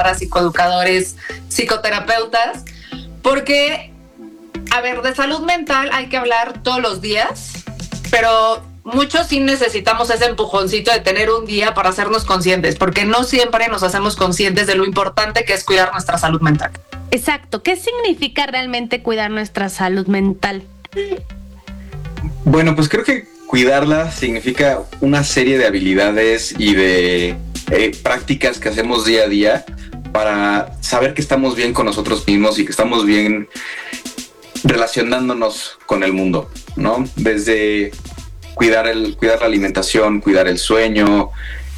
psicoeducadores, psicoterapeutas, porque, a ver, de salud mental hay que hablar todos los días, pero muchos sí necesitamos ese empujoncito de tener un día para hacernos conscientes, porque no siempre nos hacemos conscientes de lo importante que es cuidar nuestra salud mental. Exacto. ¿Qué significa realmente cuidar nuestra salud mental? Bueno, pues creo que cuidarla significa una serie de habilidades y de prácticas que hacemos día a día para saber que estamos bien con nosotros mismos y que estamos bien relacionándonos con el mundo, ¿no? Desde cuidar la alimentación, cuidar el sueño,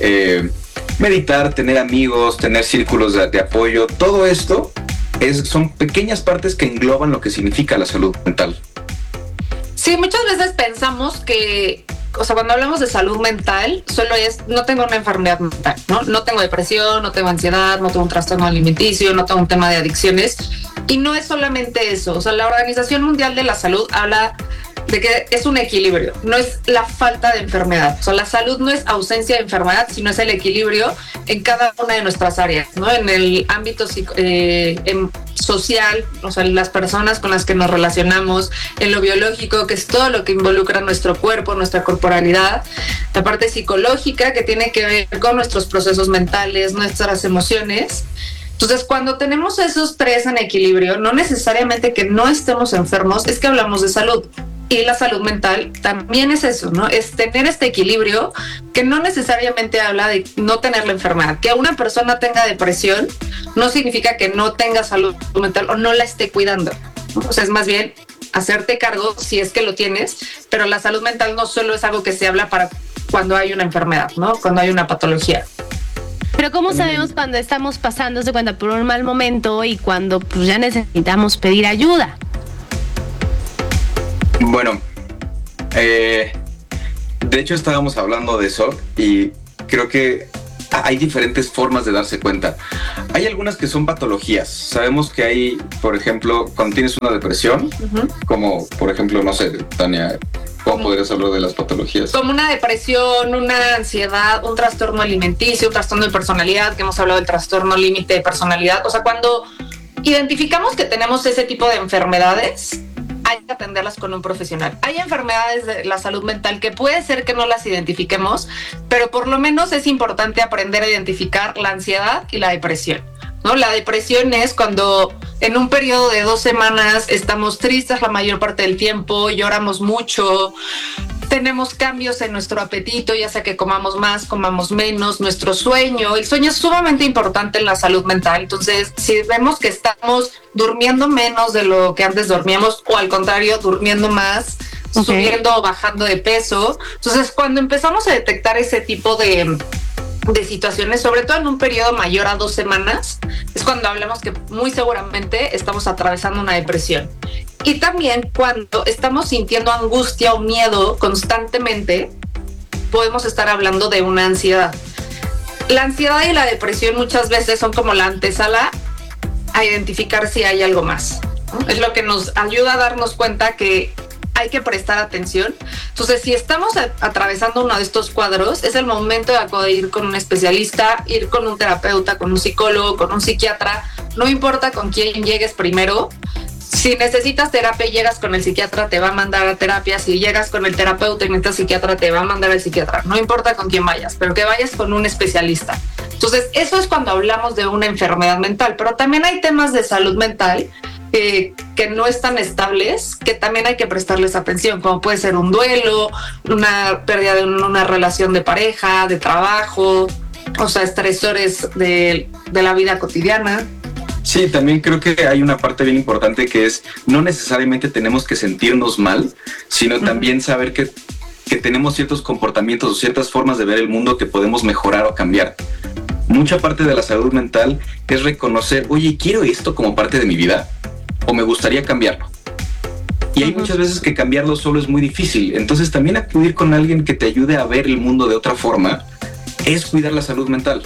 meditar, tener amigos, tener círculos de apoyo, todo esto son pequeñas partes que engloban lo que significa la salud mental. Sí, muchas veces pensamos que, o sea, cuando hablamos de salud mental, solo es, no tengo una enfermedad mental, ¿no? No tengo depresión, no tengo ansiedad, no tengo un trastorno alimenticio, no tengo un tema de adicciones. Y no es solamente eso. O sea, la Organización Mundial de la Salud habla de que es un equilibrio, no es la falta de enfermedad. O sea, la salud no es ausencia de enfermedad, sino es el equilibrio en cada una de nuestras áreas, ¿no? En el ámbito social, o sea, las personas con las que nos relacionamos, en lo biológico, que es todo lo que involucra nuestro cuerpo, nuestra corporalidad, la parte psicológica, que tiene que ver con nuestros procesos mentales, nuestras emociones. Entonces, cuando tenemos esos tres en equilibrio, no necesariamente que no estemos enfermos, es que hablamos de salud. Y la salud mental también es eso, ¿no? Es tener este equilibrio que no necesariamente habla de no tener la enfermedad. Que una persona tenga depresión no significa que no tenga salud mental o no la esté cuidando, ¿no? O sea, es más bien hacerte cargo si es que lo tienes, pero la salud mental no solo es algo que se habla para cuando hay una enfermedad, ¿no? Cuando hay una patología. Pero ¿cómo sabemos cuando estamos pasando de cuenta por un mal momento y cuando pues, ya necesitamos pedir ayuda? Bueno, de hecho estábamos hablando de eso y creo que hay diferentes formas de darse cuenta. Hay algunas que son patologías. Sabemos que hay, por ejemplo, cuando tienes una depresión, como por ejemplo, no sé, Tania, ¿cómo podrías hablar de las patologías? Como una depresión, una ansiedad, un trastorno alimenticio, un trastorno de personalidad, que hemos hablado del trastorno límite de personalidad. O sea, cuando identificamos que tenemos ese tipo de enfermedades, hay que atenderlas con un profesional. Hay enfermedades de la salud mental que puede ser que no las identifiquemos, pero por lo menos es importante aprender a identificar la ansiedad y la depresión, ¿no? La depresión es cuando en un periodo de 2 semanas estamos tristes la mayor parte del tiempo, lloramos mucho, tenemos cambios en nuestro apetito, ya sea que comamos más, comamos menos, nuestro sueño. El sueño es sumamente importante en la salud mental. Entonces, si vemos que estamos durmiendo menos de lo que antes dormíamos, o al contrario, durmiendo más, subiendo o bajando de peso. Entonces, cuando empezamos a detectar ese tipo de situaciones, sobre todo en un periodo mayor a 2 semanas, es cuando hablamos que muy seguramente estamos atravesando una depresión. Y también cuando estamos sintiendo angustia o miedo constantemente, podemos estar hablando de una ansiedad. La ansiedad y la depresión muchas veces son como la antesala a identificar si hay algo más, ¿no? Es lo que nos ayuda a darnos cuenta que hay que prestar atención. Entonces, si estamos atravesando uno de estos cuadros, es el momento de acudir con un especialista, ir con un terapeuta, con un psicólogo, con un psiquiatra. No importa con quién llegues primero. Si necesitas terapia y llegas con el psiquiatra, te va a mandar a terapia. Si llegas con el terapeuta y necesitas psiquiatra, te va a mandar al psiquiatra. No importa con quién vayas, pero que vayas con un especialista. Entonces, eso es cuando hablamos de una enfermedad mental. Pero también hay temas de salud mental que no están estables, que también hay que prestarles atención, como puede ser un duelo, una pérdida de una relación de pareja, de trabajo, o sea, estresores de la vida cotidiana. Sí, también creo que hay una parte bien importante que es no necesariamente tenemos que sentirnos mal, sino también saber que tenemos ciertos comportamientos o ciertas formas de ver el mundo que podemos mejorar o cambiar. Mucha parte de la salud mental es reconocer, oye, ¿quiero esto como parte de mi vida? ¿O me gustaría cambiarlo? Y hay muchas veces que cambiarlo solo es muy difícil. Entonces también acudir con alguien que te ayude a ver el mundo de otra forma es cuidar la salud mental.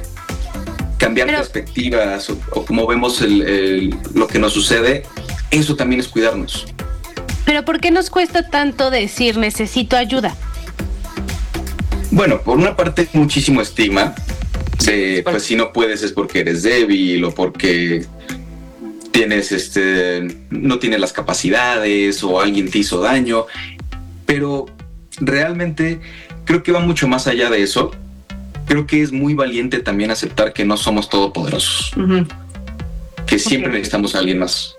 Cambiar perspectivas o cómo vemos lo que nos sucede, eso también es cuidarnos. Pero ¿por qué nos cuesta tanto decir necesito ayuda? Bueno, por una parte muchísimo estigma. pues si no puedes es porque eres débil o porque tienes no tienes las capacidades o alguien te hizo daño, pero realmente creo que va mucho más allá de eso. Creo que es muy valiente también aceptar que no somos todopoderosos, que siempre necesitamos a alguien más.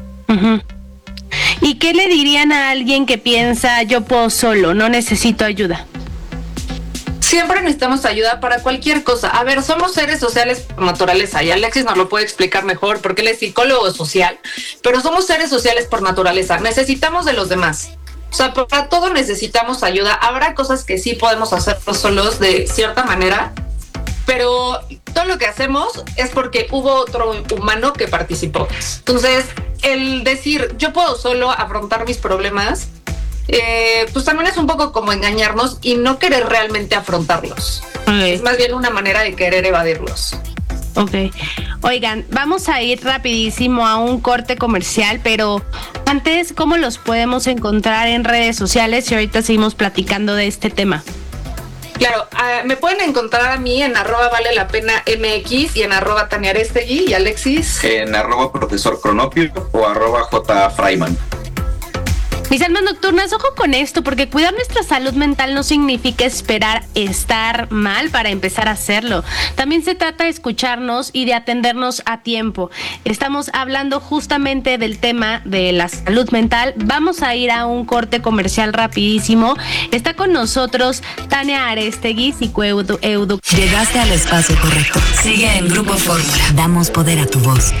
¿Y qué le dirían a alguien que piensa yo puedo solo, no necesito ayuda? Siempre necesitamos ayuda para cualquier cosa. A ver, somos seres sociales por naturaleza y Alexis nos lo puede explicar mejor porque él es psicólogo social, pero somos seres sociales por naturaleza. Necesitamos de los demás. O sea, para todo necesitamos ayuda. Habrá cosas que sí podemos hacer solos de cierta manera, pero todo lo que hacemos es porque hubo otro humano que participó. Entonces, el decir yo puedo solo afrontar mis problemas, pues también es un poco como engañarnos y no querer realmente afrontarlos. Es más bien una manera de querer evadirlos. Ok. Oigan, vamos a ir rapidísimo a un corte comercial, pero antes, ¿cómo los podemos encontrar en redes sociales? Y ahorita seguimos platicando de este tema. Claro, me pueden encontrar a mí en @valelapenamx y en @TaniaArestegui y Alexis. En @profesor Cronopio o @jfreiman. Mis almas nocturnas, ojo con esto, porque cuidar nuestra salud mental no significa esperar estar mal para empezar a hacerlo. También se trata de escucharnos y de atendernos a tiempo. Estamos hablando justamente del tema de la salud mental. Vamos a ir a un corte comercial rapidísimo. Está con nosotros Tania Arestegui, psicoeducadora. Llegaste al espacio correcto. Sigue en Grupo Fórmula. Damos poder a tu voz.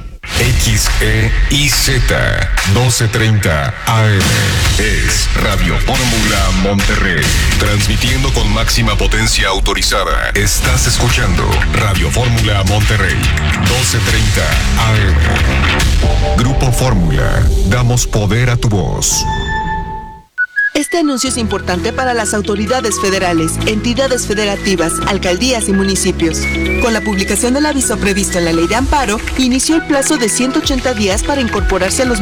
XEIZ 1230 AM es Radio Fórmula Monterrey, transmitiendo con máxima potencia autorizada. Estás escuchando Radio Fórmula Monterrey 1230 AM. Grupo Fórmula, damos poder a tu voz. Este anuncio es importante para las autoridades federales, entidades federativas, alcaldías y municipios. Con la publicación del aviso previsto en la Ley de Amparo, inició el plazo de 180 días para incorporarse a los